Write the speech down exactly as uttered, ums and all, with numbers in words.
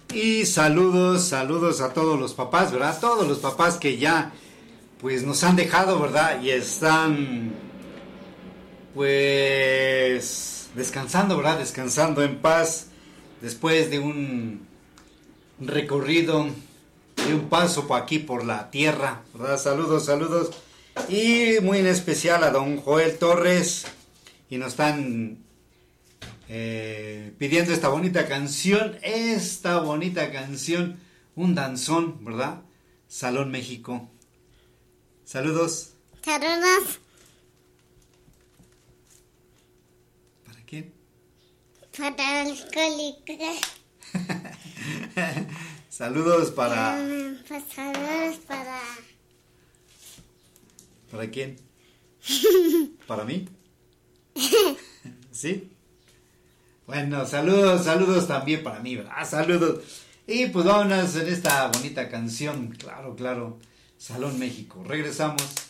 Y saludos, saludos a todos los papás, ¿verdad? Todos los papás que ya pues nos han dejado, ¿verdad? Y están pues descansando, ¿verdad? Descansando en paz después de un recorrido, de un paso por aquí por la tierra, ¿verdad? Saludos, saludos. Y muy en especial a don Joel Torres. Y nos están eh, pidiendo esta bonita canción, esta bonita canción, un danzón, ¿verdad? Salón México. Saludos. Saludos. ¿Para quién? Para el alcohólico. Saludos para... Um, pues saludos para... ¿Para quién? ¿Para mí? ¿Sí? Bueno, saludos, saludos también para mí, ¿verdad? Saludos. Y pues vámonos en esta bonita canción, claro, claro. Salón México. Regresamos.